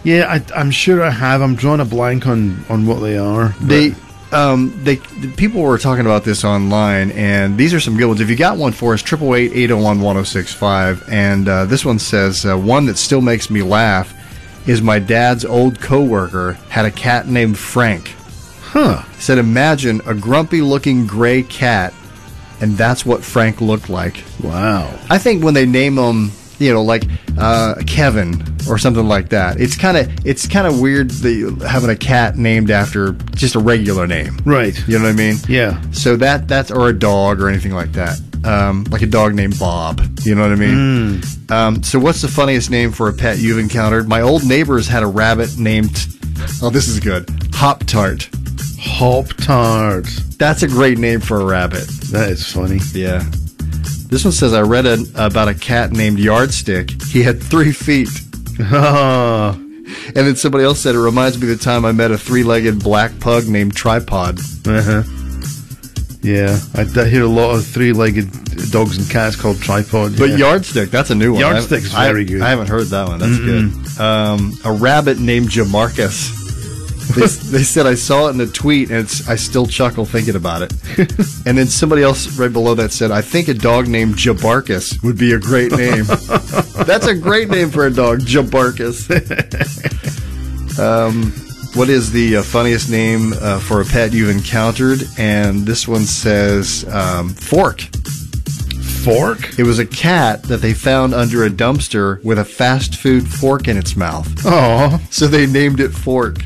Yeah, I'm sure I have. I'm drawing a blank on what they are. People were talking about this online, and these are some good ones. If you got one for us, 888-801-1065. And this one says, one that still makes me laugh is my dad's old coworker had a cat named Frank. Huh. He said, imagine a grumpy-looking gray cat, and that's what Frank looked like. Wow. I think when they name them, like Kevin or something like that, it's kind of weird having a cat named after just a regular name. Right. You know what I mean? Yeah. So that's or a dog or anything like that. Like a dog named Bob. You know what I mean? So what's the funniest name for a pet you've encountered? My old neighbors had a rabbit named, oh, this is good, Hop Tart. Hop Tart. That's a great name for a rabbit. That is funny. Yeah. This one says, I read about a cat named Yardstick. He had 3 feet. And then somebody else said, it reminds me of the time I met a 3-legged black pug named Tripod. Yeah, I hear a lot of 3-legged dogs and cats called Tripod. But Yardstick, that's a new one. Yardstick's very good. I haven't heard that one. That's good. A rabbit named Jamarcus. They said, I saw it in a tweet, and I still chuckle thinking about it. And then somebody else right below that said, I think a dog named Jabarkus would be a great name. That's a great name for a dog, Jabarkus. What is the funniest name for a pet you've encountered? And this one says Fork. Fork? It was a cat that they found under a dumpster with a fast food fork in its mouth. Oh. So they named it Fork.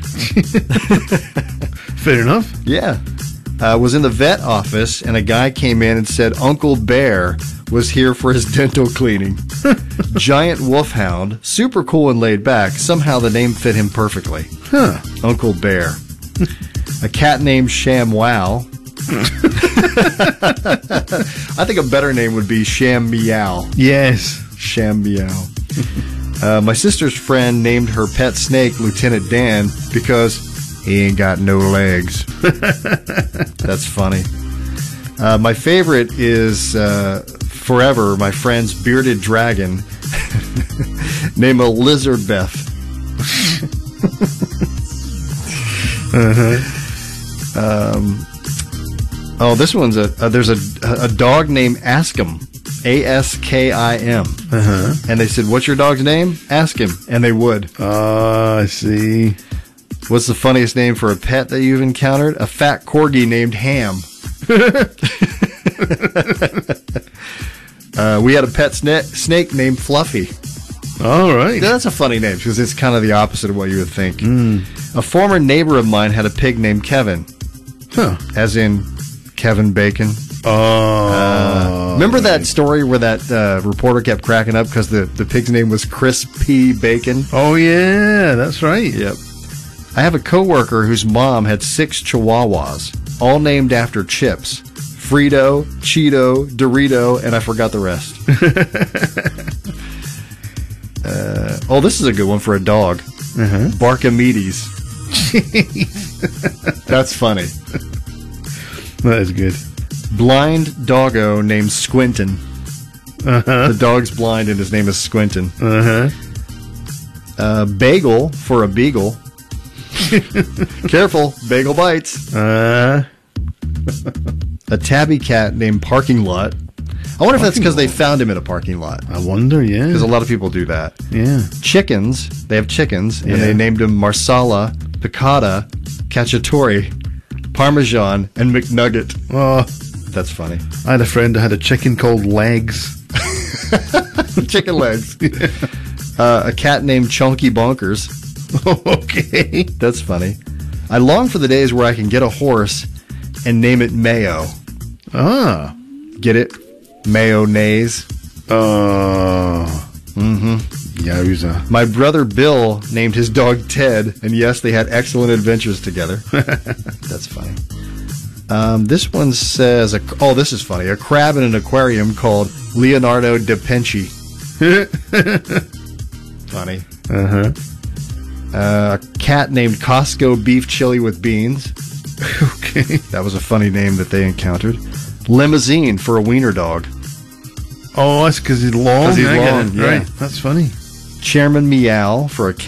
Fair enough. Yeah. Was in the vet office, and a guy came in and said Uncle Bear was here for his dental cleaning. Giant wolfhound, super cool and laid back. Somehow the name fit him perfectly. Huh. Uncle Bear. A cat named Sham Wow. I think a better name would be Sham Meow. Yes. Sham Meow. My sister's friend named her pet snake Lieutenant Dan because he ain't got no legs. That's funny. My favorite is forever my friend's bearded dragon named Elizabeth. Oh, this one's there's a dog named Askim, Askim. And they said, "What's your dog's name?" Ask him, and they would. I see. What's the funniest name for a pet that you've encountered? A fat corgi named Ham. We had a pet snake named Fluffy. All right. That's a funny name because it's kind of the opposite of what you would think. A former neighbor of mine had a pig named Kevin. Huh. As in Kevin Bacon. Oh. Remember that story where that reporter kept cracking up because the pig's name was Chris P. Bacon? Oh, yeah. That's right. Yep. I have a coworker whose mom had 6 chihuahuas, all named after chips. Frito, Cheeto, Dorito, and I forgot the rest. Oh, this is a good one for a dog. Barkamedes. That's funny. That is good. Blind doggo named Squintin. The dog's blind and his name is Squintin. Bagel for a beagle. Careful, bagel bites. A tabby cat named Parking Lot. I wonder if that's because they found him in a parking lot. I wonder, yeah. Because a lot of people do that. Yeah. Chickens. They have chickens, and they named him Marsala, Piccata, Cacciatore, Parmesan, and McNugget. Oh, that's funny. I had a friend that had a chicken called Legs. Chicken legs. A cat named Chunky Bonkers. Okay. That's funny. I long for the days where I can get a horse and name it Mayo. Ah. Get it? Mayonnaise. Yowza. My brother Bill named his dog Ted, and yes, they had excellent adventures together. That's funny. This one says, oh, this is funny. A crab in an aquarium called Leonardo da Vinci. Funny. A cat named Costco Beef Chili with Beans. Okay. That was a funny name that they encountered. Limousine for a wiener dog. Oh, that's because he's long. Because he's long, yeah. Right. That's funny. Chairman Meow for a